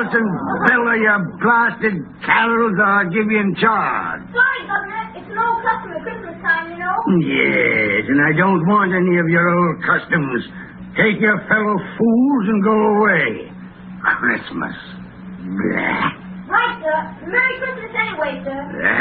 house and bellow your blasted carols or I'll give you in charge. Sorry, Governor. It's an old custom at Christmas time, you know. Yes, and I don't want any of your old customs. Take your fellow fools and go away. Christmas. Blah. Right, sir. Merry Christmas anyway, sir.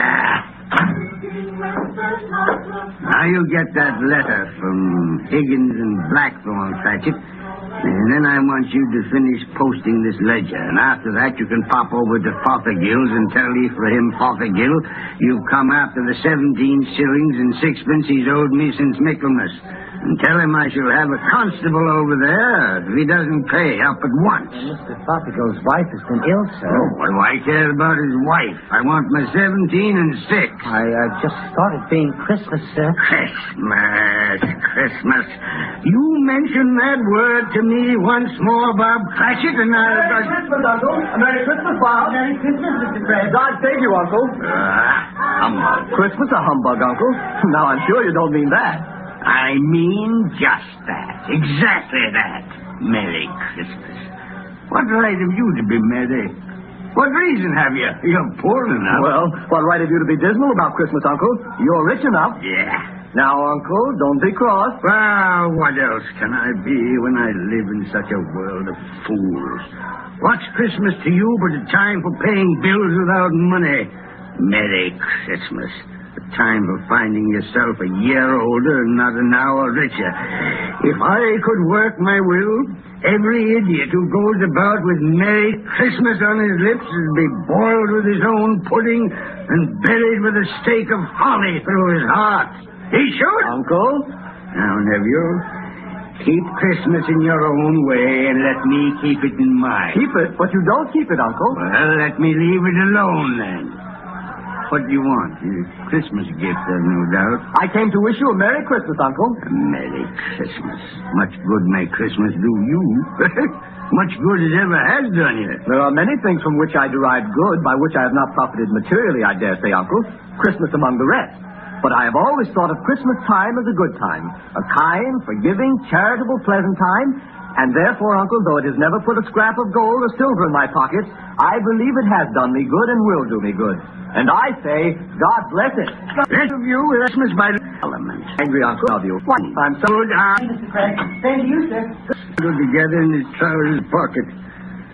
Now you get that letter from Higgins and Blackthorn, Cratchit. And then I want you to finish posting this ledger. And after that, you can pop over to Fothergill's and tell Ephraim Fothergill you've come after the 17 shillings and sixpence he's owed me since Michaelmas. And tell him I shall have a constable over there if he doesn't pay up at once. Mr. Fothergill's wife has been ill, sir. Oh, what do I care about his wife? I want my 17 and 6. I just thought it being Christmas, sir. Christmas. You mention that word to me once more, Bob Cratchit, and I'll... Merry Christmas, Uncle. Merry Christmas, Bob. Merry Christmas, Mr. Fred. God save you, Uncle. Humbug. Christmas a humbug, Uncle. Now, I'm sure you don't mean that. I mean just that. Exactly that. Merry Christmas. What right have you to be merry? What reason have you? You're poor enough. Well, what right have you to be dismal about Christmas, Uncle? You're rich enough. Yeah. Now, Uncle, don't be cross. Well, what else can I be when I live in such a world of fools? What's Christmas to you but a time for paying bills without money? Merry Christmas. A time for finding yourself a year older and not an hour richer. If I could work my will, every idiot who goes about with Merry Christmas on his lips would be boiled with his own pudding and buried with a stake of holly through his heart. He should. Uncle? Now, nephew, keep Christmas in your own way and let me keep it in mine. Keep it, but you don't keep it, Uncle. Well, let me leave it alone, then. What do you want? A Christmas gift, no doubt. I came to wish you a Merry Christmas, Uncle. A Merry Christmas. Much good may Christmas do you. Much good it ever has done you. There are many things from which I derive good, by which I have not profited materially, I dare say, Uncle. Christmas among the rest. But I have always thought of Christmas time as a good time. A kind, forgiving, charitable, pleasant time. And therefore, Uncle, though it has never put a scrap of gold or silver in my pockets, I believe it has done me good and will do me good. And I say, God bless it. Rest of you, Christmas by the element. Angry Uncle of you. What? I'm so... Good, Mr. Fred. Same to you, sir. together in his trousers pocket.